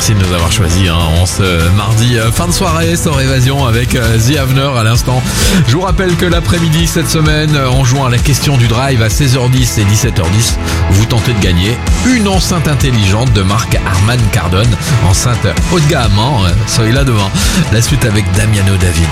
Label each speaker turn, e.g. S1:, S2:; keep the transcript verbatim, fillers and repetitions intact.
S1: Merci de nous avoir choisis hein, en ce mardi euh, fin de soirée sans évasion avec euh, The Avener à l'instant. Je vous rappelle que l'après-midi cette semaine, euh, en jouant à la question du drive à seize heures dix et dix-sept heures dix, vous tentez de gagner une enceinte intelligente de marque Harman Kardon, enceinte haut de gamme, hein, soyez là demain. La suite avec Damiano David.